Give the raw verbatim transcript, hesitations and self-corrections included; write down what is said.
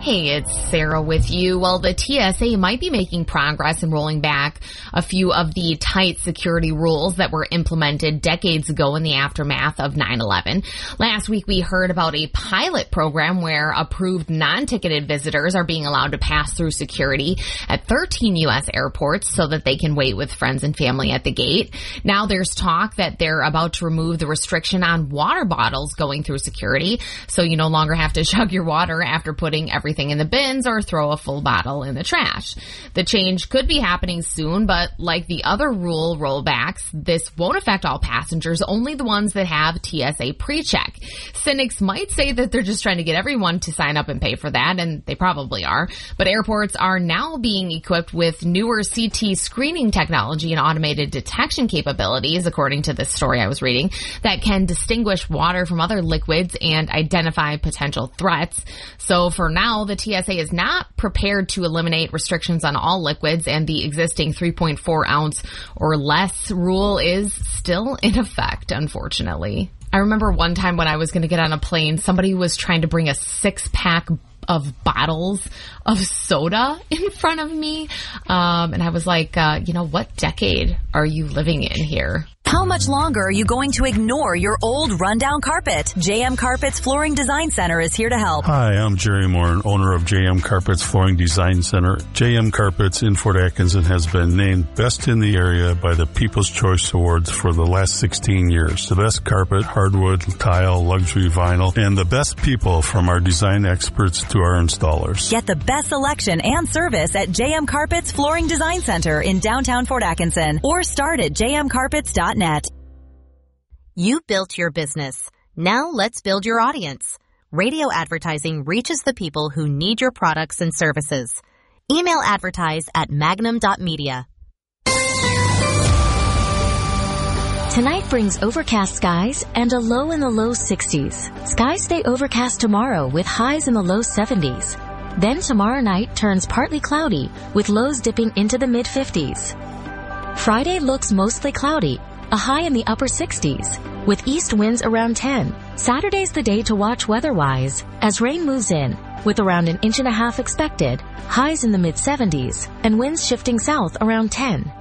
Hey, it's Sarah with you. Well, the T S A might be making progress in rolling back a few of the tight security rules that were implemented decades ago in the aftermath of nine eleven. Last week, we heard about a pilot program where approved non-ticketed visitors are being allowed to pass through security at thirteen U S airports so that they can wait with friends and family at the gate. Now there's talk that they're about to remove the restriction on water bottles going through security, so you no longer have to chug your water after putting everything in the bins or throw a full bottle in the trash. The change could be happening soon, but like the other rule rollbacks, this won't affect all passengers, only the ones that have T S A pre-check. Cynics might say that they're just trying to get everyone to sign up and pay for that, and they probably are. But airports are now being equipped with newer C T screening technology and automated detection capabilities, according to this story I was reading, that can distinguish water from other liquids and identify potential threats. So for now, the T S A is not prepared to eliminate restrictions on all liquids, and the existing three point four ounce or less rule is still in effect, unfortunately. I remember one time when I was going to get on a plane, somebody was trying to bring a six-pack of bottles of soda in front of me. Um, and I was like, uh, you know, what decade are you living in here? How much longer are you going to ignore your old rundown carpet? J M Carpets Flooring Design Center is here to help. Hi, I'm Jerry Moore, owner of J M Carpets Flooring Design Center. J M Carpets in Fort Atkinson has been named best in the area by the People's Choice Awards for the last sixteen years. The best carpet, hardwood, tile, luxury vinyl, and the best people from our design experts to our installers. Get the best selection and service at J M Carpets Flooring Design Center in downtown Fort Atkinson, or start at j m carpets dot net. You built your business. Now let's build your audience. Radio advertising reaches the people who need your products and services. Email advertise at magnum dot media. Tonight brings overcast skies and a low in the low sixties. Skies stay overcast tomorrow with highs in the low seventies. Then tomorrow night turns partly cloudy with lows dipping into the mid fifties. Friday looks mostly cloudy, a high in the upper sixties, with east winds around ten. Saturday's the day to watch weather-wise, as rain moves in, with around an inch and a half expected, highs in the mid seventies, and winds shifting south around ten.